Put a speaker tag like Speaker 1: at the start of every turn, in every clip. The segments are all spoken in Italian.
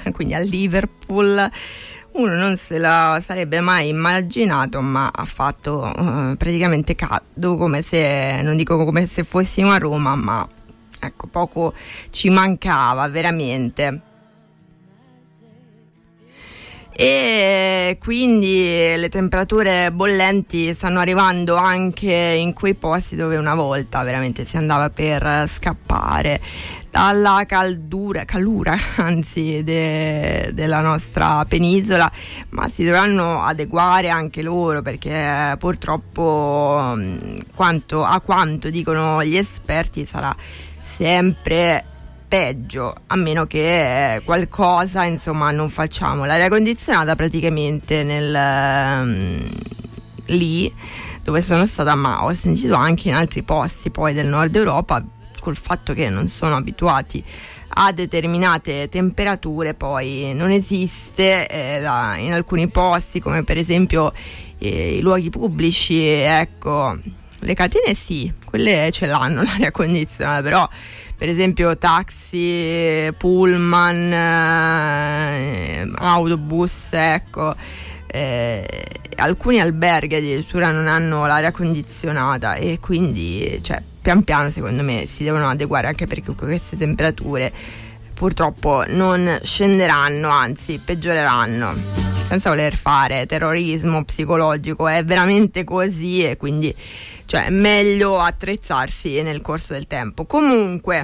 Speaker 1: quindi a Liverpool. Uno non se la sarebbe mai immaginato, ma ha fatto praticamente caldo, come se, non dico come se fossimo a Roma, ma ecco, poco ci mancava veramente. E quindi le temperature bollenti stanno arrivando anche in quei posti dove una volta veramente si andava per scappare dalla calura anzi della nostra penisola, ma si dovranno adeguare anche loro, perché purtroppo a quanto dicono gli esperti sarà sempre peggio, a meno che qualcosa insomma non facciamo. L'aria condizionata praticamente lì dove sono stata, ma ho sentito anche in altri posti poi del nord Europa, col fatto che non sono abituati a determinate temperature, poi non esiste in alcuni posti, come per esempio i luoghi pubblici, ecco. Le catene sì, quelle ce l'hanno l'aria condizionata, però per esempio taxi, pullman, autobus, ecco, alcuni alberghi addirittura non hanno l'aria condizionata, e quindi pian piano secondo me si devono adeguare, anche perché queste temperature purtroppo non scenderanno, anzi peggioreranno, senza voler fare terrorismo psicologico, è veramente così, e quindi è meglio attrezzarsi nel corso del tempo. Comunque,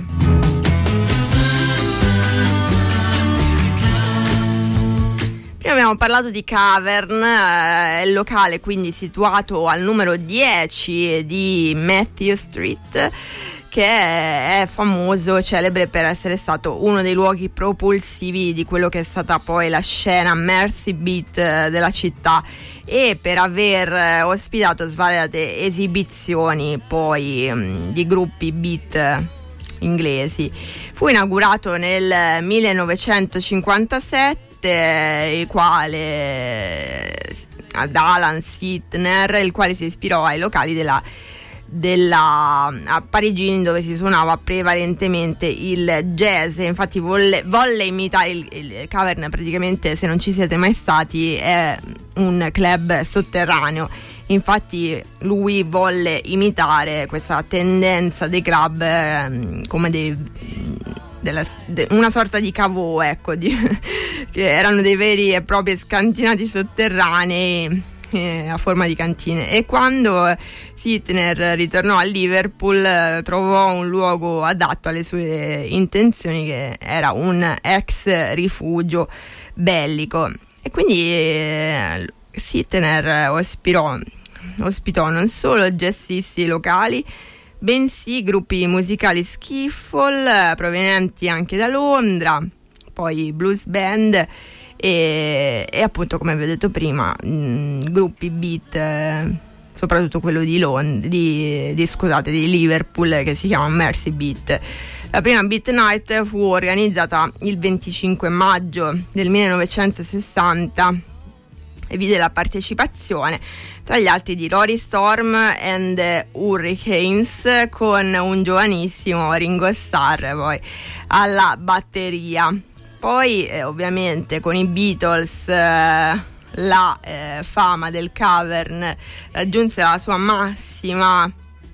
Speaker 1: prima abbiamo parlato di Cavern, il locale quindi situato al numero 10 di Matthew Street, che è famoso, celebre per essere stato uno dei luoghi propulsivi di quello che è stata poi la scena Mersey Beat della città, e per aver ospitato svariate esibizioni poi di gruppi beat inglesi. Fu inaugurato nel 1957, il quale ad Alan Sitner, il quale si ispirò ai locali a Parigini, dove si suonava prevalentemente il jazz. Infatti volle imitare il Cavern. Praticamente, se non ci siete mai stati, è un club sotterraneo, infatti lui volle imitare questa tendenza dei club come una sorta di cavò, ecco, che erano dei veri e propri scantinati sotterranei a forma di cantine. E quando Sitner ritornò a Liverpool trovò un luogo adatto alle sue intenzioni, che era un ex rifugio bellico, e quindi Sitner ospitò non solo jazzisti locali, bensì gruppi musicali skiffle provenienti anche da Londra, poi blues band e appunto, come vi ho detto prima, gruppi beat, soprattutto quello di Liverpool, che si chiama Mersey Beat. La prima Beat Night fu organizzata il 25 maggio del 1960 e vide la partecipazione tra gli altri di Rory Storm and the Hurricanes, con un giovanissimo Ringo Starr poi alla batteria. Poi ovviamente con i Beatles la fama del Cavern raggiunse la sua massima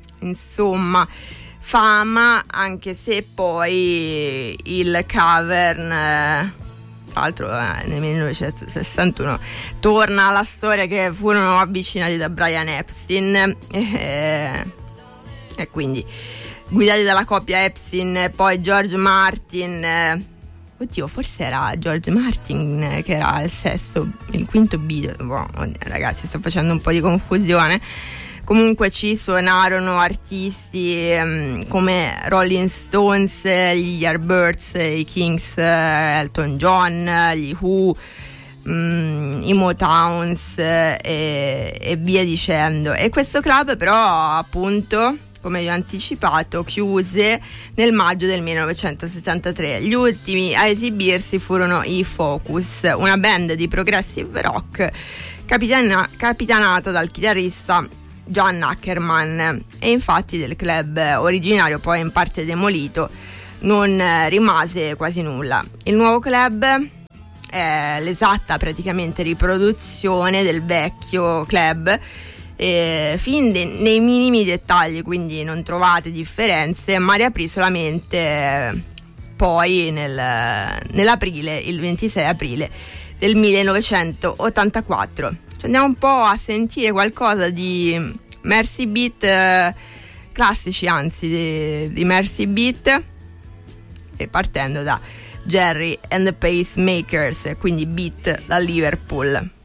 Speaker 1: fama, anche se poi il Cavern tra l'altro nel 1961 torna alla storia che furono avvicinati da Brian Epstein, e quindi guidati dalla coppia Epstein, poi George Martin. Oddio, forse era George Martin che era il quinto Beatle. Ragazzi, sto facendo un po' di confusione. Comunque ci suonarono artisti come Rolling Stones, gli Yardbirds, i Kings, Elton John, gli Who, i Motowns e via dicendo. E questo club però, appunto, come vi ho anticipato, chiuse nel maggio del 1973. Gli ultimi a esibirsi furono i Focus, una band di progressive rock capitanata dal chitarrista Jan Ackerman, e infatti del club originario, poi in parte demolito, non rimase quasi nulla. Il nuovo club l'esatta praticamente riproduzione del vecchio club, fin nei minimi dettagli, quindi non trovate differenze, ma riaprì solamente poi nell'aprile, il 26 aprile del 1984. Andiamo un po' a sentire qualcosa di Mersey Beat, classici anzi di Mersey Beat, e partendo da Gerry and the Pacemakers, quindi Beat da Liverpool.